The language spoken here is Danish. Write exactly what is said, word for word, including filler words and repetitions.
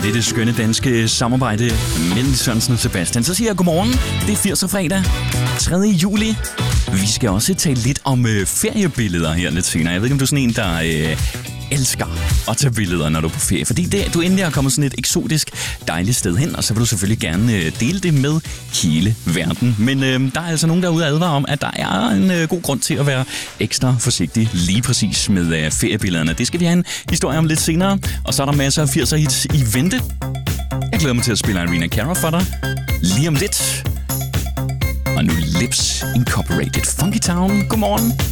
det er det skønne danske samarbejde mellem Sørensen og Sebastian. Så siger jeg godmorgen. Det er firser fredag, tredje juli. Vi skal også tale lidt om øh, feriebilleder her lidt senere. Jeg ved ikke, om du er sådan en, der øh, elsker at tage billeder, når du er på ferie. Fordi det, du endelig er kommet sådan et eksotisk, dejligt sted hen, og så vil du selvfølgelig gerne øh, dele det med hele verden. Men øh, der er altså nogen derude at advare om, at der er en øh, god grund til at være ekstra forsigtig lige præcis med øh, feriebillederne. Det skal vi have en historie om lidt senere. Og så er der masser af firser hits i vente. Jeg glæder mig til at spille Irina Cara for dig lige om lidt. Og nu Lips Incorporated Funky Town. Godmorgen.